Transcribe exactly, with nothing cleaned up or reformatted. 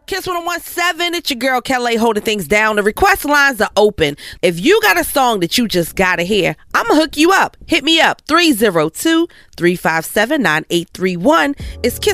Kiss one oh seven, it's your girl Kelly holding things down. The request lines are open. If you got a song that you just gotta hear, I'ma hook you up. Hit me up, three oh two, three five seven, nine eight three one. It's Kiss